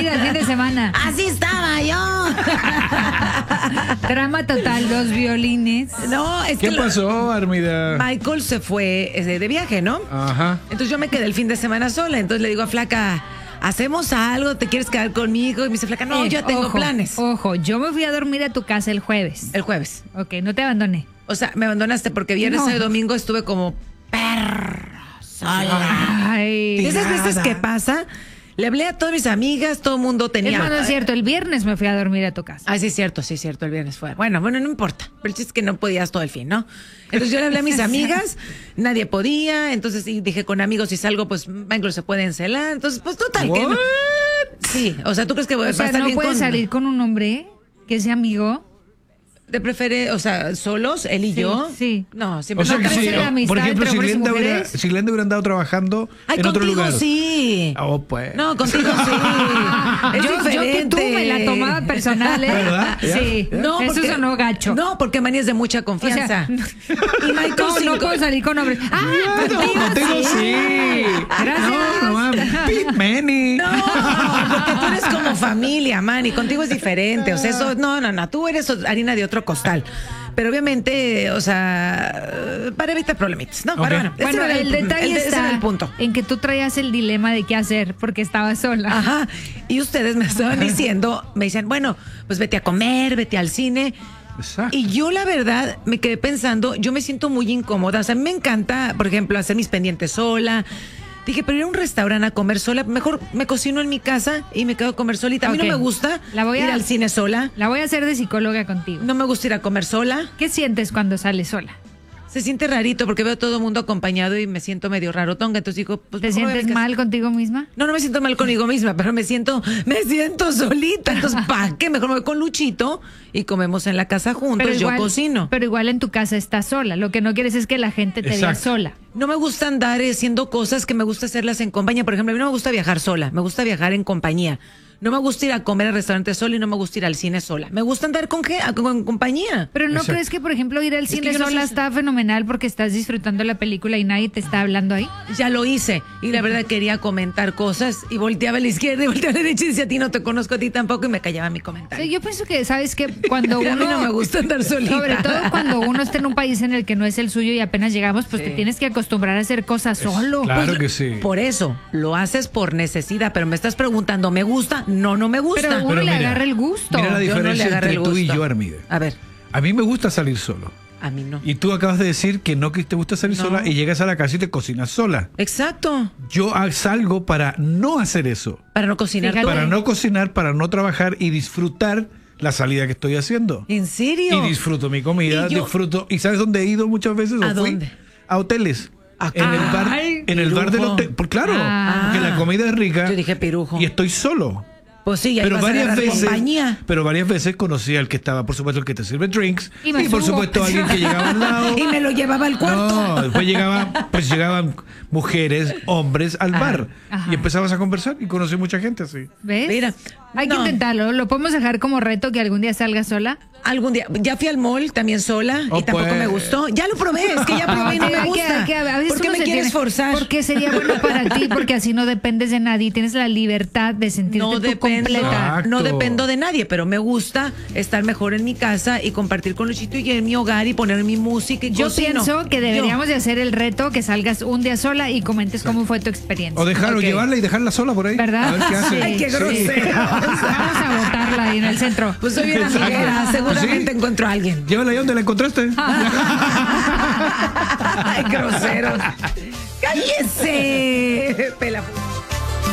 el fin de semana. Así estaba yo. Trama total, los violines. No, es ¿Qué que pasó, Armida? Michael se fue de viaje, ¿no? Ajá. Entonces yo me quedé el fin de semana sola. Entonces le digo a Flaca, ¿hacemos algo? ¿Te quieres quedar conmigo? Y me dice Flaca, no, yo tengo ojo, planes. Ojo, yo me fui a dormir a tu casa el jueves. El jueves. Ok, no te abandoné. O sea, me abandonaste porque viernes No. y domingo estuve como perro sola. Ay. De esas Tirada. veces que pasa, le hablé a todas mis amigas, todo el mundo tenía. Es más, no es cierto, el viernes me fui a dormir a tu casa. Ah, sí, es cierto, el viernes fue. Bueno, no importa. Pero el chiste es que no podías todo el fin, ¿no? Entonces yo le hablé a mis amigas, nadie podía. Entonces dije, con amigos, si salgo, pues Michael se puede encelar. Entonces, pues total. Que no. Sí, o sea, ¿tú crees que voy a O sea, estar no bien puedes con salir con un hombre que sea amigo. ¿Te prefiere, o sea, solos, él y Sí, yo? sí. No, siempre. O sea ¿No que crees si, en la amistad por ejemplo, entre hombres y mujeres? Si Glenda hubiera andado trabajando Ay, en otro contigo lugar. sí. Oh, pues. No, contigo sí. Es Yo que diferente. tú me la tomaba personal, ¿eh? ¿Verdad? Sí. No, Eso porque- sonó gacho. No, porque Manny es de mucha O confianza. sea, y Michael no puedo salir con hombres. Ah, Contigo sí. Gracias. No, mames. Pete Manny. No, porque tú eres como familia, Manny. Contigo es diferente. O sea, eso, no. Tú eres harina de otro costal. Pero obviamente, o sea, para evitar problemitas, ¿no? Ok. Pero bueno, ese Bueno, era el detalle ese era está el punto. en que tú traías el dilema de qué hacer porque estaba sola. Ajá. Y ustedes me estaban diciendo, me dicen, bueno, pues vete a comer, vete al cine. Exacto. Y yo, la verdad, me quedé pensando, yo me siento muy incómoda. O sea, a mí me encanta, por ejemplo, hacer mis pendientes sola. Dije, pero ir a un restaurante a comer sola, mejor me cocino en mi casa y me quedo a comer solita. A mí Ok. no me gusta ir al cine sola. La voy a hacer de psicóloga contigo. No me gusta ir a comer sola. ¿Qué sientes cuando sales sola? Se siente rarito porque veo a todo el mundo acompañado y me siento medio rarotonga. Entonces digo, pues ¿Te mejor voy a mi sientes casa. mal contigo misma? No me siento mal conmigo misma, pero me siento solita. Entonces, ¿para qué? Mejor me voy con Luchito y comemos en la casa juntos. Yo cocino. Pero igual en tu casa estás sola. Lo que no quieres es que la gente te vea Exacto. sola. No me gusta andar haciendo cosas que me gusta hacerlas en compañía. Por ejemplo, a mí no me gusta viajar sola, me gusta viajar en compañía. No me gusta ir a comer al restaurante sola y no me gusta ir al cine sola. Me gusta andar con compañía. Pero ¿no Exacto. crees que, por ejemplo, ir al que cine yo no sola sé- está fenomenal porque estás disfrutando la película y nadie te está hablando ahí? Ya lo hice y la verdad quería comentar cosas y volteaba a la izquierda y volteaba a la derecha y decía, a ti no te conozco, a ti tampoco, y me callaba mi O sea, comentario. yo pienso que, ¿sabes qué? Cuando A mí uno... no me gusta andar solita. Sobre todo cuando uno está en un país en el que no es el suyo y apenas llegamos, pues te tienes que acostumbrar a hacer cosas solo. Claro que sí. Por eso, lo haces por necesidad, pero me estás preguntando, ¿me gusta? No me gusta. Pero uno Pero le mira, agarra el gusto. mira la Yo no le diferencia agarré entre el tú y gusto. yo, Armida. A ver, A mí me gusta salir solo. a mí no. Y tú acabas de decir que no, que te gusta salir No. sola y llegas a la casa y te cocinas sola. Exacto. Yo salgo para no hacer eso. Para no cocinar Fíjate. todo. Para no cocinar, para no trabajar y disfrutar la salida que estoy haciendo. ¿En serio? Y disfruto mi comida, Y yo- disfruto. ¿Y sabes dónde he ido muchas veces? ¿A ¿O fui? dónde? A hoteles. ¿A En el bar, Ay, en el bar del pirujo. hotel. Claro, Ah. porque la comida es rica. Yo dije pirujo. Y estoy solo. Pues sí, ahí vas a agarrar compañía. Pero varias veces conocí al que estaba, por supuesto, el que te sirve drinks. Y me por subo. supuesto, alguien que llegaba al lado. Y me lo llevaba al cuarto. No, después llegaban mujeres, hombres al bar. ajá. Y empezabas a conversar y conocí mucha gente así. ¿Ves? Mira, Hay que no. intentarlo. ¿Lo podemos dejar como reto que algún día salgas sola? Algún día, ya fui al mall también sola Oh, y tampoco pues. me gustó. Ya lo probé, es que ya probé y no me Hay que- gusta. hay que- a veces ¿Por qué uno me se quieres tiene- forzar? Porque sería bueno para ti, porque así no dependes de nadie. Tienes la libertad de sentirte No tú dependo, completa. Exacto. no dependo de nadie, pero me gusta estar mejor en mi casa y compartir con Luchito y en mi hogar y poner mi música y Yo cocino. pienso que deberíamos Yo. de hacer el reto que salgas un día sola y comentes cómo fue tu experiencia. O dejarlo, Ok. llevarla y dejarla sola por ahí. ¿Verdad? A ver qué hace. Sí. Ay, qué grosero. Vamos a botarla ahí en el centro. Pues soy bien amiguera, seguramente Sí. encuentro a alguien. Llévala ahí donde la encontraste. Ay, grosero. ¡Cállese! Pela.